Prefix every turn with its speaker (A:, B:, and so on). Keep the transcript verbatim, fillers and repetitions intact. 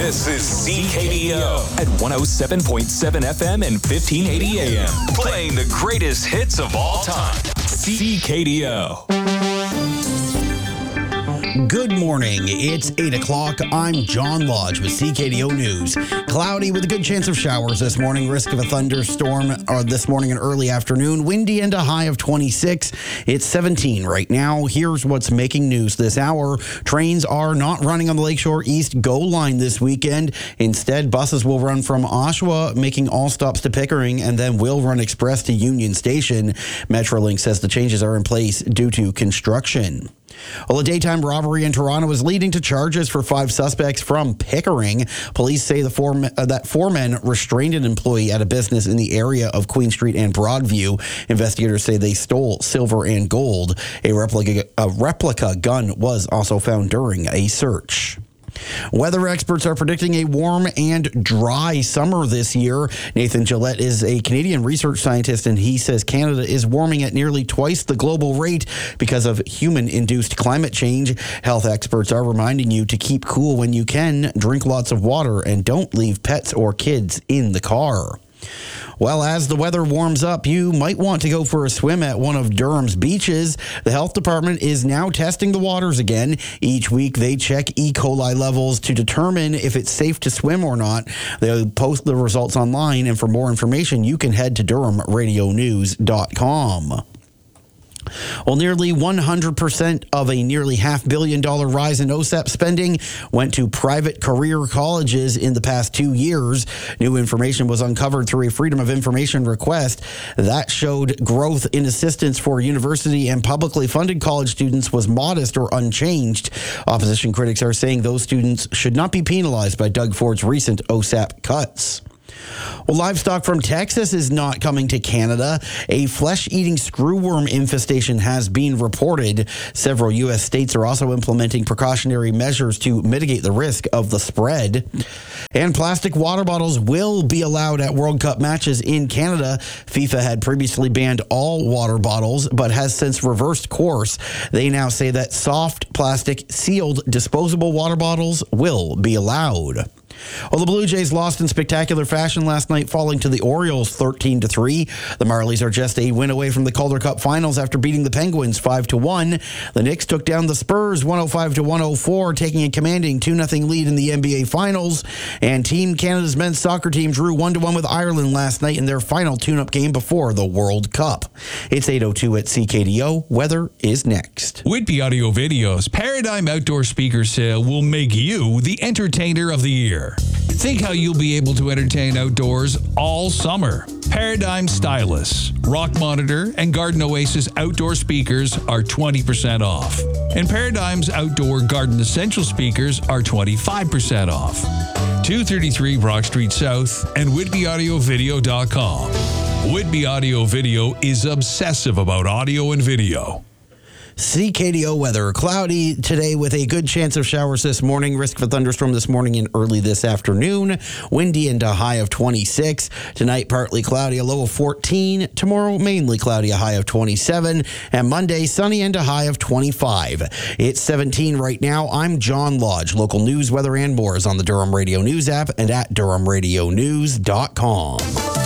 A: This is C K D O at one oh seven point seven F M and fifteen eighty A M. Playing the greatest hits of all time. C K D O.
B: Good morning. It's eight o'clock. I'm John Lodge with C K D O News. Cloudy with a good chance of showers this morning. Risk of a thunderstorm uh, this morning and early afternoon. Windy and a high of twenty-six. It's seventeen right now. Here's what's making news this hour. Trains are not running on the Lakeshore East GO line this weekend. Instead, buses will run from Oshawa, making all stops to Pickering, and then will run express to Union Station. Metrolink says the changes are in place due to construction. Well, a daytime robbery in Toronto is leading to charges for five suspects from Pickering. Police say the four, uh, that four men restrained an employee at a business in the area of Queen Street and Broadview. Investigators say they stole silver and gold. A replica, a replica gun was also found during a search. Weather experts are predicting a warm and dry summer this year. Nathan Gillette is a Canadian research scientist, and he says Canada is warming at nearly twice the global rate because of human-induced climate change. Health experts are reminding you to keep cool when you can, drink lots of water, and don't leave pets or kids in the car. Well, as the weather warms up, you might want to go for a swim at one of Durham's beaches. The health department is now testing the waters again. Each week, they check E. coli levels to determine if it's safe to swim or not. They'll post the results online, and for more information, you can head to durham radio news dot com. Well, nearly one hundred percent of a nearly half billion dollar rise in O S A P spending went to private career colleges in the past two years. New information was uncovered through a Freedom of Information request that showed growth in assistance for university and publicly funded college students was modest or unchanged. Opposition critics are saying those students should not be penalized by Doug Ford's recent O S A P cuts. Well, livestock from Texas is not coming to Canada. A flesh-eating screwworm infestation has been reported. Several U S states are also implementing precautionary measures to mitigate the risk of the spread. And plastic water bottles will be allowed at World Cup matches in Canada. FIFA had previously banned all water bottles, but has since reversed course. They now say that soft plastic sealed disposable water bottles will be allowed. Well, the Blue Jays lost in spectacular fashion last night, falling to the Orioles thirteen to three. The Marlies are just a win away from the Calder Cup Finals after beating the Penguins five to one. The Knicks took down the Spurs one oh five to one oh four, taking a commanding two nothing lead in the N B A Finals. And Team Canada's men's soccer team drew one to one with Ireland last night in their final tune-up game before the World Cup. It's eight oh two at C K D O. Weather is next.
C: Whitby Audio Video's Paradigm Outdoor Speaker Sale will make you the entertainer of the year. Think how you'll be able to entertain outdoors all summer. Paradigm Stylus, Rock Monitor, and Garden Oasis outdoor speakers are twenty percent off. And Paradigm's outdoor garden essential speakers are twenty-five percent off. two thirty-three Brock Street South and whitby audio video dot com. Whitby Audio Video is obsessive about audio and video.
B: C K D O weather. Cloudy today with a good chance of showers this morning. Risk of a thunderstorm this morning and early this afternoon. Windy and a high of twenty-six. Tonight, partly cloudy, a low of fourteen. Tomorrow, mainly cloudy, a high of twenty-seven. And Monday, sunny and a high of twenty-five. It's seventeen right now. I'm John Lodge. Local news, weather, and more is on the Durham Radio News app and at durham radio news dot com.